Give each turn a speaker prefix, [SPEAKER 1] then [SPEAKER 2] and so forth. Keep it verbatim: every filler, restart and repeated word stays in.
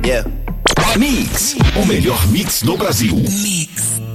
[SPEAKER 1] Yeah.
[SPEAKER 2] Mix, o melhor mix do Brasil.
[SPEAKER 3] Mix.